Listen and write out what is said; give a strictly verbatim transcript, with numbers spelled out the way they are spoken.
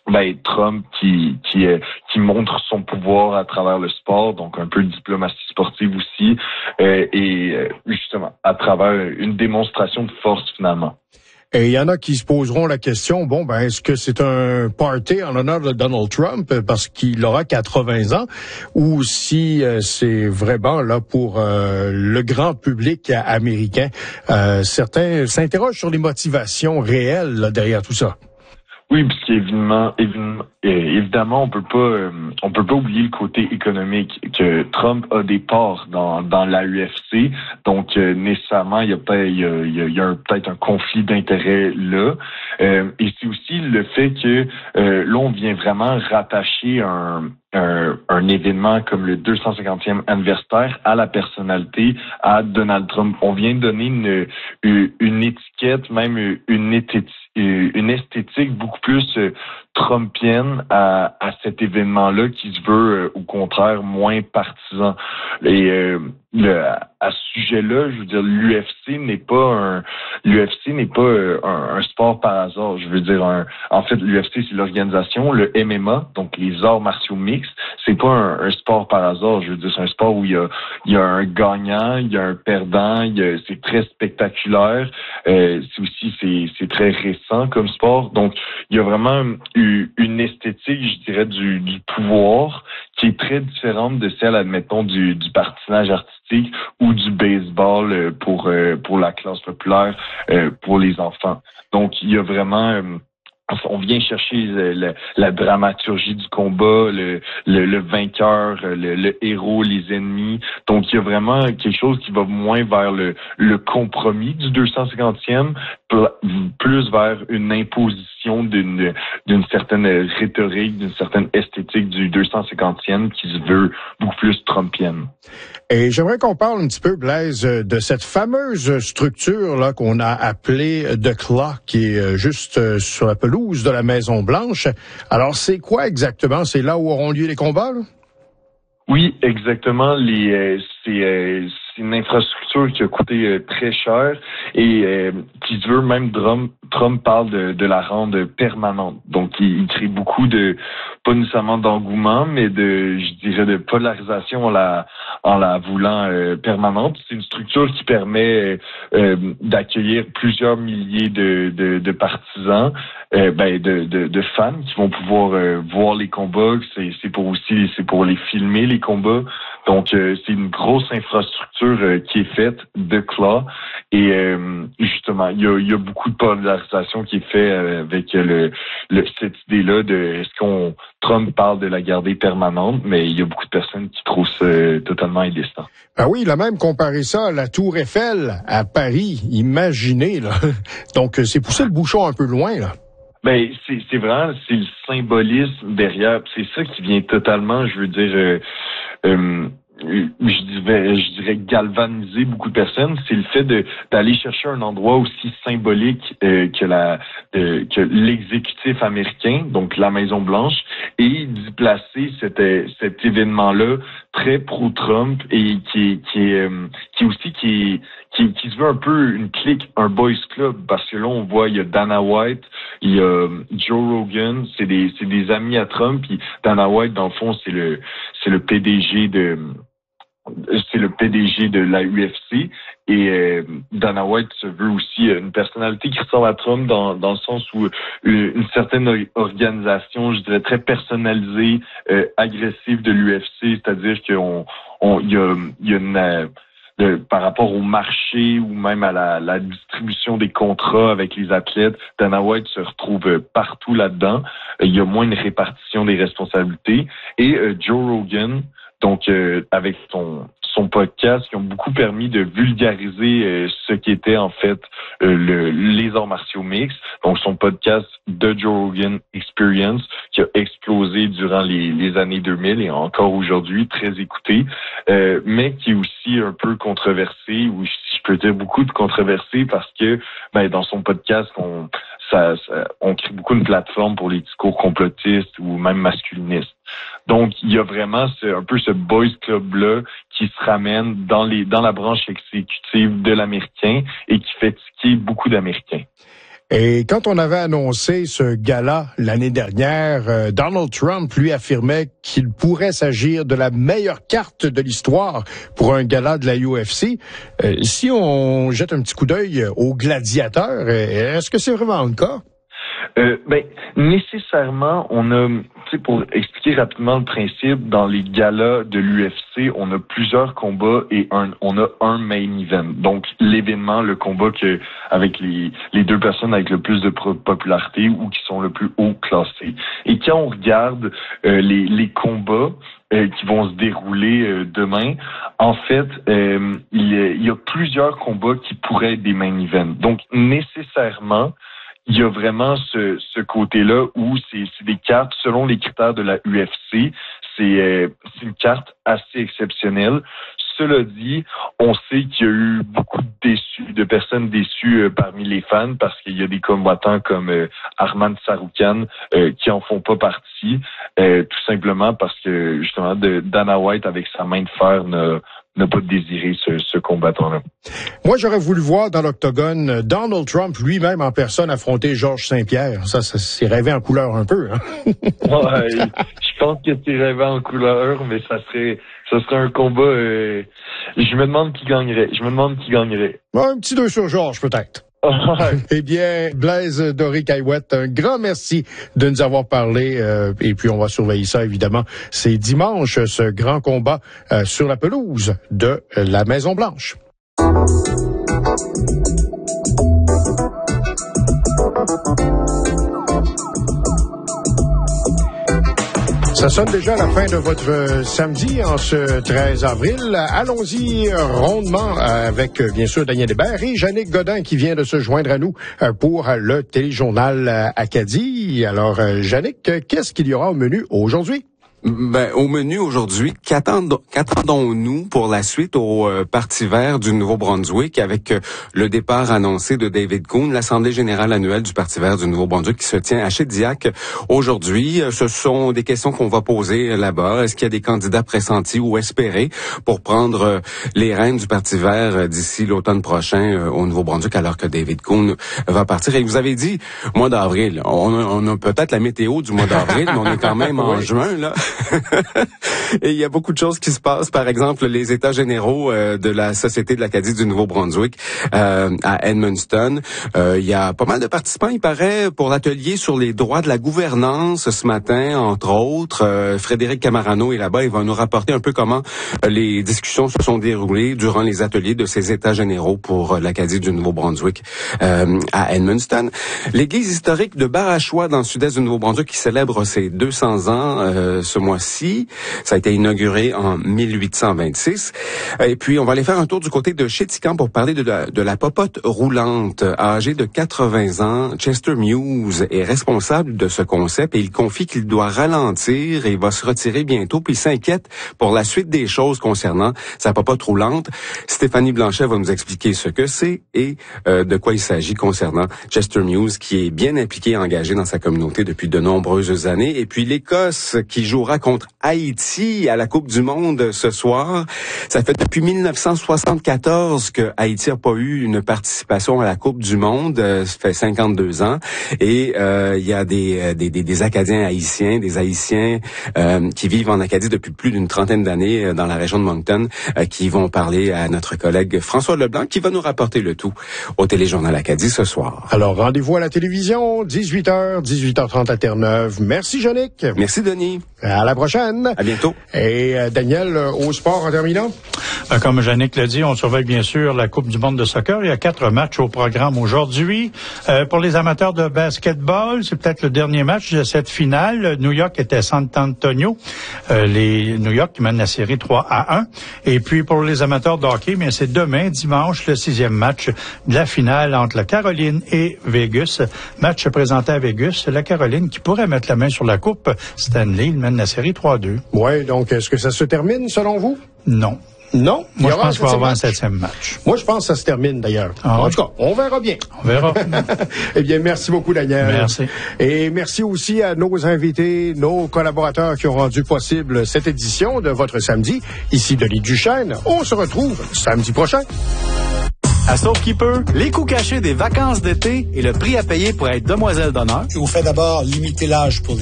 ben Trump qui qui euh, qui montre son pouvoir à travers le sport, donc un peu de diplomatie sportive aussi, euh, et euh, justement à travers une démonstration de force finalement. Et il y en a qui se poseront la question, bon, ben, est-ce que c'est un party en l'honneur de Donald Trump parce qu'il aura quatre-vingts ans ou si euh, c'est vraiment là pour euh, le grand public américain? Euh, certains s'interrogent sur les motivations réelles là, derrière tout ça. Oui, parce qu'évidemment, évidemment, évidemment, on peut pas, euh, on peut pas oublier le côté économique que Trump a des parts dans dans la U F C, donc euh, nécessairement il y a pas, il y a, il y a, il y a un, peut-être un conflit d'intérêts là, euh, et c'est aussi le fait que euh, là on vient vraiment rattacher un Un, un événement comme le deux cent cinquantième anniversaire à la personnalité, à Donald Trump. On vient de donner une, une, une étiquette, même une, éthéti, une esthétique beaucoup plus trumpienne à, à cet événement-là qui se veut, au contraire, moins partisan. Et euh, le, à ce sujet-là, je veux dire, l'U F C n'est pas un l'U F C n'est pas un, un sport par hasard. Je veux dire, un, en fait, l'U F C, c'est l'organisation, le M M A, donc les arts martiaux mixtes, c'est pas un, un sport par hasard. Je veux dire, c'est un sport où il y a, il y a un gagnant, il y a un perdant, il y a, c'est très spectaculaire. Euh, c'est aussi, c'est, c'est très récent comme sport. Donc, il y a vraiment une, une esthétique, je dirais, du, du pouvoir qui est très différente de celle, admettons, du, du patinage artistique ou du baseball pour, pour la classe populaire, pour les enfants. Donc, il y a vraiment... On vient chercher la, la dramaturgie du combat, le, le, le vainqueur, le, le héros, les ennemis. Donc, il y a vraiment quelque chose qui va moins vers le, le compromis du deux cent cinquantième, plus vers une imposition d'une, d'une certaine rhétorique, d'une certaine esthétique du deux cent cinquantième qui se veut beaucoup plus trumpienne. Et j'aimerais qu'on parle un petit peu, Blaise, de cette fameuse structure là qu'on a appelée The Claw, qui est juste sur la pelouse de la Maison-Blanche. Alors, c'est quoi exactement? C'est là où auront lieu les combats, là? Oui, exactement. Les, euh, c'est, euh, c'est une infrastructure qui a coûté euh, très cher et euh, qui se veut, même Trump, Trump parle de, de la rendre permanente. Donc, il, il crée beaucoup de, pas nécessairement d'engouement, mais de, je dirais, de polarisation en la, en la voulant euh, permanente. C'est une structure qui permet euh, d'accueillir plusieurs milliers de, de, de partisans, euh, ben, de, de, de fans qui vont pouvoir euh, voir les combats. C'est, c'est pour aussi, c'est pour les filmer les combats. Donc, euh, c'est une grosse infrastructure euh, qui est faite de Claw. Et euh, justement, il y a, il y a beaucoup de polarisation qui est faite euh, avec le, le cette idée-là de est-ce qu'on Trump parle de la garder permanente, mais il y a beaucoup de personnes qui trouvent ça euh, totalement indécent. Ah oui, il a même comparé ça à la Tour Eiffel à Paris. Imaginez, là. Donc, c'est pousser le bouchon un peu loin, là. Ben, c'est, c'est vraiment, c'est le symbolisme derrière. C'est ça qui vient totalement, je veux dire, euh, euh, je dirais, je dirais galvaniser beaucoup de personnes. C'est le fait de d'aller chercher un endroit aussi symbolique euh, que la euh, que l'exécutif américain, donc la Maison Blanche, et d'y placer cet cet événement-là très pro-Trump et qui qui est euh, qui aussi qui est Qui, qui se veut un peu une clique, un boys club, parce que là, on voit, il y a Dana White, il y a Joe Rogan, c'est des, c'est des amis à Trump, puis Dana White, dans le fond, c'est le, c'est le P D G de, c'est le P D G de la U F C, et euh, Dana White se veut aussi une personnalité qui ressemble à Trump dans, dans le sens où une, une certaine organisation, je dirais, très personnalisée, euh, agressive de l'U F C, c'est-à-dire qu'on, on, il y a, il y a une, De, par rapport au marché ou même à la, la distribution des contrats avec les athlètes, Dana White se retrouve partout là-dedans. Il y a moins une répartition des responsabilités. Et euh, Joe Rogan, donc euh, avec son son podcast, qui ont beaucoup permis de vulgariser euh, ce qu'était en fait euh, le, les arts martiaux mixtes. Donc son podcast The Joe Rogan Experience, qui a explosé durant les, les années deux mille et encore aujourd'hui très écouté, euh, mais qui est aussi un peu controversé, ou je peux dire beaucoup de controversé, parce que ben dans son podcast on Ça, ça, on crée beaucoup une plateforme pour les discours complotistes ou même masculinistes. Donc, il y a vraiment ce, un peu ce boys club-là qui se ramène dans les dans la branche exécutive de l'Américain et qui fait tiquer beaucoup d'Américains. Et quand on avait annoncé ce gala l'année dernière, euh, Donald Trump lui affirmait qu'il pourrait s'agir de la meilleure carte de l'histoire pour un gala de la U F C. Euh, si on jette un petit coup d'œil aux gladiateurs, est-ce que c'est vraiment le cas? Euh, ben, nécessairement, on a, tu sais, pour expliquer rapidement le principe, dans les galas de l'U F C, on a plusieurs combats et un, on a un main event. Donc, l'événement, le combat que, avec les, les deux personnes avec le plus de popularité ou qui sont le plus haut classés. Et quand on regarde euh, les, les combats euh, qui vont se dérouler euh, demain, en fait, euh, il, y a, il y a plusieurs combats qui pourraient être des main events. Donc, nécessairement, il y a vraiment ce, ce côté-là où c'est, c'est des cartes, selon les critères de la U F C, c'est, euh, c'est une carte assez exceptionnelle. Cela dit, on sait qu'il y a eu beaucoup de déçus, de personnes déçues euh, parmi les fans parce qu'il y a des combattants comme euh, Arman Tsarukyan euh, qui en font pas partie, euh, tout simplement parce que justement de, Dana White avec sa main de fer n'a n'a pas désiré ce, ce combattant-là. Moi, j'aurais voulu voir dans l'octogone Donald Trump lui-même en personne affronter Georges Saint-Pierre. Ça, ça c'est rêvé en couleur un peu. Hein? Ouais, je pense que c'est rêvé en couleur, mais ça serait, ça serait un combat. Euh, je me demande qui gagnerait. Je me demande qui gagnerait. Ouais, un petit deux sur Georges, peut-être. Eh bien, Blaise Doré-Caillouette, un grand merci de nous avoir parlé. Euh, et puis, on va surveiller ça, évidemment. C'est dimanche, ce grand combat euh, sur la pelouse de la Maison-Blanche. Ça sonne déjà à la fin de votre euh, samedi, en ce treize avril. Allons-y euh, rondement avec, euh, bien sûr, Daniel Hébert et Jannick Godin qui vient de se joindre à nous euh, pour euh, le téléjournal euh, Acadie. Alors, euh, Jannick, euh, qu'est-ce qu'il y aura au menu aujourd'hui? Ben, au menu aujourd'hui, qu'attendons, qu'attendons-nous pour la suite au euh, Parti vert du Nouveau-Brunswick avec euh, le départ annoncé de David Coon, l'Assemblée générale annuelle du Parti vert du Nouveau-Brunswick qui se tient à Shediac aujourd'hui. Ce sont des questions qu'on va poser là-bas. Est-ce qu'il y a des candidats pressentis ou espérés pour prendre euh, les rênes du Parti vert euh, d'ici l'automne prochain euh, au Nouveau-Brunswick alors que David Coon va partir? Et vous avez dit mois d'avril. On a, on a peut-être la météo du mois d'avril, mais on est quand même en juin, là. Et il y a beaucoup de choses qui se passent. Par exemple, les états généraux euh, de la Société de l'Acadie du Nouveau-Brunswick euh, à Edmundston. Euh, il y a pas mal de participants, il paraît, pour l'atelier sur les droits de la gouvernance ce matin, entre autres. Euh, Frédéric Camarano est là-bas. Il va nous rapporter un peu comment euh, les discussions se sont déroulées durant les ateliers de ces états généraux pour euh, l'Acadie du Nouveau-Brunswick euh, à Edmundston. L'église historique de Barachois dans le sud-est du Nouveau-Brunswick qui célèbre ses deux cents ans euh, ce mois-ci. Ça a été inauguré en mille huit cent vingt-six. Et puis, on va aller faire un tour du côté de Chéticamp pour parler de la, de la popote roulante. Âgé de quatre-vingts ans, Chester Muse est responsable de ce concept et il confie qu'il doit ralentir et il va se retirer bientôt. Puis, il s'inquiète pour la suite des choses concernant sa popote roulante. Stéphanie Blanchet va nous expliquer ce que c'est et euh, de quoi il s'agit concernant Chester Muse, qui est bien impliqué et engagé dans sa communauté depuis de nombreuses années. Et puis, l'Écosse qui jouera contre Haïti à la Coupe du Monde ce soir. Ça fait depuis mille neuf cent soixante-quatorze que Haïti n'a pas eu une participation à la Coupe du Monde. Ça fait cinquante-deux ans. Et euh, il y a des, des, des, des Acadiens haïtiens, des Haïtiens euh, qui vivent en Acadie depuis plus d'une trentaine d'années dans la région de Moncton, euh, qui vont parler à notre collègue François Leblanc, qui va nous rapporter le tout au Téléjournal Acadie ce soir. Alors, rendez-vous à la télévision, dix-huit heures, dix-huit heures trente à Terre-Neuve. Merci, Jannick. Merci, Denis. À la prochaine. À bientôt. Et euh, Daniel, euh, au sport en terminant? Ben, comme Jannick l'a dit, on surveille bien sûr la Coupe du monde de soccer. Il y a quatre matchs au programme aujourd'hui. Euh, pour les amateurs de basketball, c'est peut-être le dernier match de cette finale. New York était San Antonio. Euh, les New York qui mènent la série trois à un. Et puis pour les amateurs de hockey, bien c'est demain, dimanche, le sixième match de la finale entre la Caroline et Vegas. Match présenté à Vegas. La Caroline qui pourrait mettre la main sur la coupe Stanley. Il mène la série trois à deux. Oui, donc est-ce que ça se termine selon vous? Non. Non? Moi, je pense qu'il va y avoir un septième match. Moi, je pense que ça se termine, d'ailleurs. Ah, en oui. tout cas, on verra bien. On verra. Eh bien, merci beaucoup, Daniel. Merci. Et merci aussi à nos invités, nos collaborateurs qui ont rendu possible cette édition de votre samedi. Ici, Denis Duchesne. On se retrouve samedi prochain. À Soapkeeper, les coûts cachés des vacances d'été et le prix à payer pour être demoiselle d'honneur. Je vous fais d'abord limiter l'âge pour